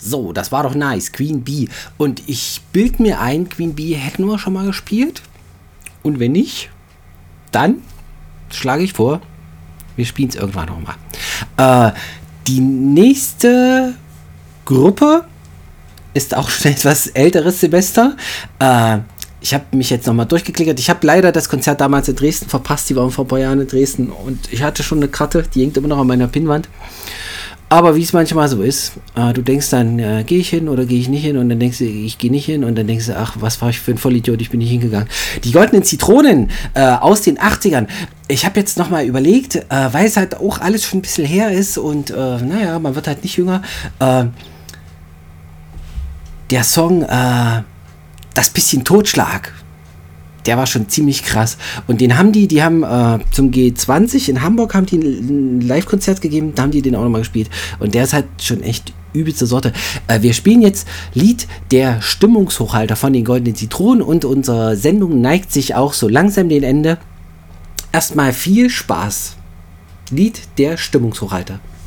So, das war doch nice. Queen Bee. Und ich bild mir ein, Queen Bee hätten wir schon mal gespielt. Und wenn nicht, dann schlage ich vor, wir spielen es irgendwann nochmal. Die nächste Gruppe ist auch schon etwas älteres Semester. Ich habe mich jetzt nochmal durchgeklickert. Ich habe leider das Konzert damals in Dresden verpasst. Die waren vor ein paar Jahren in Dresden und ich hatte schon eine Karte, die hängt immer noch an meiner Pinnwand. Aber wie es manchmal so ist, du denkst dann, gehe ich hin oder gehe ich nicht hin? Und dann denkst du, ich gehe nicht hin. Und dann denkst du, ach, was war ich für ein Vollidiot, ich bin nicht hingegangen. Die goldenen Zitronen aus den 80ern. Ich habe jetzt nochmal überlegt, weil es halt auch alles schon ein bisschen her ist und naja, man wird halt nicht jünger. Der Song, das bisschen Totschlag, der war schon ziemlich krass. Und den haben die haben zum G20 in Hamburg haben die ein Live-Konzert gegeben, da haben die den auch nochmal gespielt. Und der ist halt schon echt übelste Sorte. Wir spielen jetzt Lied der Stimmungshochhalter von den goldenen Zitronen und unsere Sendung neigt sich auch so langsam dem Ende. Erstmal viel Spaß. Lied der Stimmungshochhalter.